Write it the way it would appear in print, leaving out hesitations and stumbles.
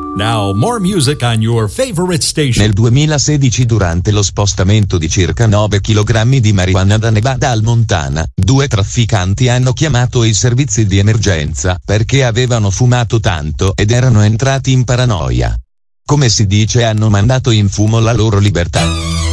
Now, more music on your favorite station. Nel 2016, durante lo spostamento di circa 9 kg di marijuana da Nevada al Montana, 2 trafficanti hanno chiamato i servizi di emergenza perché avevano fumato tanto ed erano entrati in paranoia. Come si dice, hanno mandato in fumo la loro libertà.